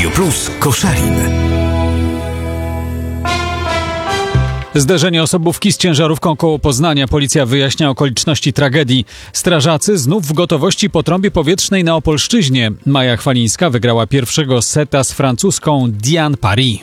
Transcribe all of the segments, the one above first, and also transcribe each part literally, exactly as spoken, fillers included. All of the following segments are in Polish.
Radio Plus Koszalin. Zderzenie osobówki z ciężarówką koło Poznania. Policja wyjaśnia okoliczności tragedii. Strażacy znów w gotowości po trąbie powietrznej na Opolszczyźnie. Maja Chwalińska wygrała pierwszego seta z francuską Diane Paris.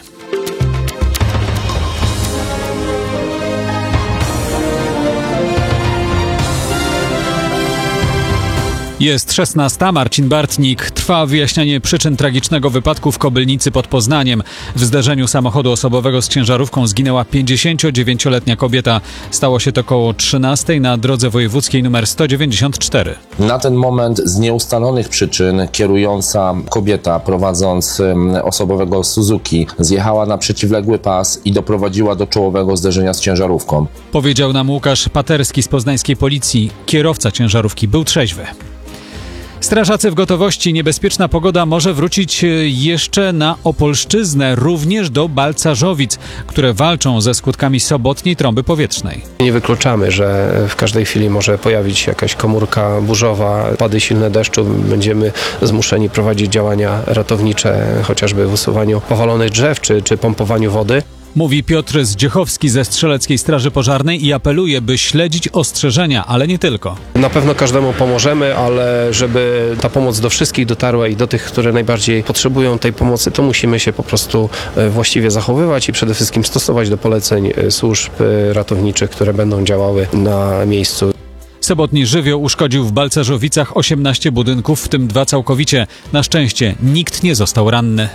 Jest szesnasta. Marcin Bartnik. Trwa wyjaśnianie przyczyn tragicznego wypadku w Kobylnicy pod Poznaniem. W zderzeniu samochodu osobowego z ciężarówką zginęła pięćdziesięciodziewięcioletnia kobieta. Stało się to koło trzynastej na drodze wojewódzkiej nr sto dziewięćdziesiąt cztery. Na ten moment z nieustalonych przyczyn kierująca kobieta prowadząc osobowego Suzuki zjechała na przeciwległy pas i doprowadziła do czołowego zderzenia z ciężarówką. Powiedział nam Łukasz Paterski z poznańskiej policji. Kierowca ciężarówki był trzeźwy. Strażacy w gotowości. Niebezpieczna pogoda może wrócić jeszcze na Opolszczyznę, również do Balcarzowic, które walczą ze skutkami sobotniej trąby powietrznej. Nie wykluczamy, że w każdej chwili może pojawić się jakaś komórka burzowa, pady silne deszczu. Będziemy zmuszeni prowadzić działania ratownicze, chociażby w usuwaniu powalonych drzew czy, czy pompowaniu wody. Mówi Piotr Zdziechowski ze Strzeleckiej Straży Pożarnej i apeluje, by śledzić ostrzeżenia, ale nie tylko. Na pewno każdemu pomożemy, ale żeby ta pomoc do wszystkich dotarła i do tych, które najbardziej potrzebują tej pomocy, to musimy się po prostu właściwie zachowywać i przede wszystkim stosować do poleceń służb ratowniczych, które będą działały na miejscu. Sobotni żywioł uszkodził w Balcarzowicach osiemnaście budynków, w tym dwa całkowicie. Na szczęście nikt nie został ranny.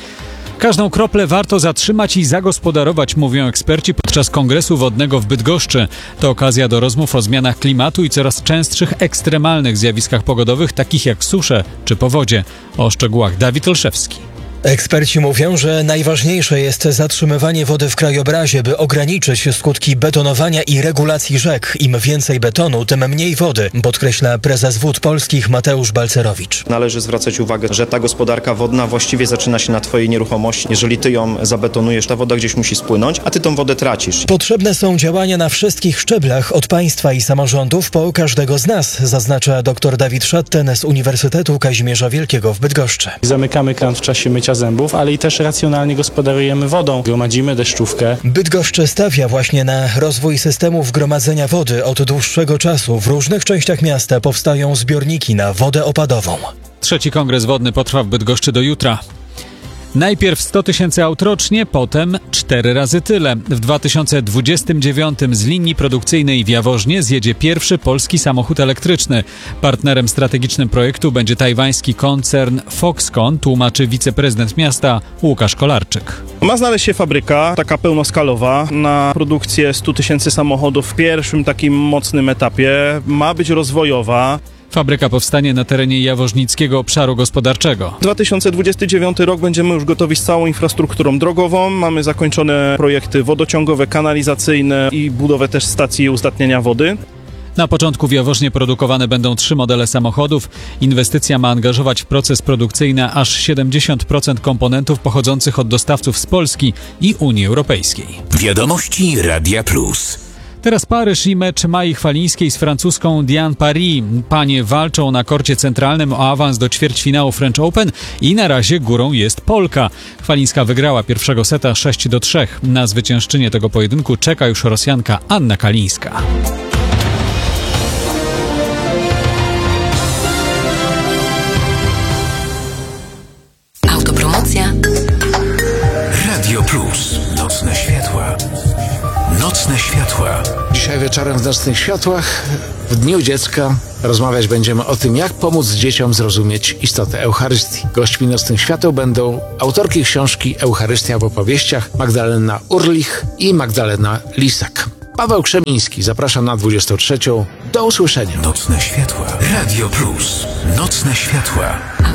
Każdą kroplę warto zatrzymać i zagospodarować, mówią eksperci podczas Kongresu Wodnego w Bydgoszczy. To okazja do rozmów o zmianach klimatu i coraz częstszych ekstremalnych zjawiskach pogodowych, takich jak susze czy powodzie. O szczegółach Dawid Olszewski. Eksperci mówią, że najważniejsze jest zatrzymywanie wody w krajobrazie, by ograniczyć skutki betonowania i regulacji rzek. Im więcej betonu, tym mniej wody, podkreśla prezes Wód Polskich Mateusz Balcerowicz. Należy zwracać uwagę, że ta gospodarka wodna właściwie zaczyna się na twojej nieruchomości. Jeżeli ty ją zabetonujesz, ta woda gdzieś musi spłynąć, a ty tą wodę tracisz. Potrzebne są działania na wszystkich szczeblach, od państwa i samorządów po każdego z nas, zaznacza dr Dawid Szatten z Uniwersytetu Kazimierza Wielkiego w Bydgoszczy. Zamykamy kran w czasie mycia zębów, ale i też racjonalnie gospodarujemy wodą. Gromadzimy deszczówkę. Bydgoszcz stawia właśnie na rozwój systemów gromadzenia wody. Od dłuższego czasu w różnych częściach miasta powstają zbiorniki na wodę opadową. Trzeci kongres wodny potrwa w Bydgoszczy do jutra. Najpierw sto tysięcy aut rocznie, potem cztery razy tyle. W dwa tysiące dwudziestym dziewiątym z linii produkcyjnej w Jaworznie zjedzie pierwszy polski samochód elektryczny. Partnerem strategicznym projektu będzie tajwański koncern Foxconn, tłumaczy wiceprezydent miasta Łukasz Kolarczyk. Ma znaleźć się fabryka, taka pełnoskalowa, na produkcję stu tysięcy samochodów w pierwszym takim mocnym etapie. Ma być rozwojowa. Fabryka powstanie na terenie Jaworznickiego Obszaru Gospodarczego. dwa tysiące dwudziesty dziewiąty rok będziemy już gotowi z całą infrastrukturą drogową. Mamy zakończone projekty wodociągowe, kanalizacyjne i budowę też stacji uzdatniania wody. Na początku w Jaworznie produkowane będą trzy modele samochodów. Inwestycja ma angażować w proces produkcyjny aż siedemdziesiąt procent komponentów pochodzących od dostawców z Polski i Unii Europejskiej. Wiadomości Radia Plus. Teraz Paryż i mecz Mai Chwalińskiej z francuską Diane Paris. Panie walczą na korcie centralnym o awans do ćwierćfinału French Open i na razie górą jest Polka. Chwalińska wygrała pierwszego seta sześć do trzech. Na zwyciężczynię tego pojedynku czeka już Rosjanka Anna Kalińska. Autopromocja. Radio Plus. Nocne światła. Nocne światła. Dzisiaj wieczorem w Nocnych Światłach, w Dniu Dziecka, rozmawiać będziemy o tym, jak pomóc dzieciom zrozumieć istotę Eucharystii. Gośćmi Nocnych Świateł będą autorki książki Eucharystia w opowieściach Magdalena Urlich i Magdalena Lisak. Paweł Krzemiński, zapraszam na dwudziestą trzecią. Do usłyszenia. Nocne światła. Radio Plus. Nocne światła.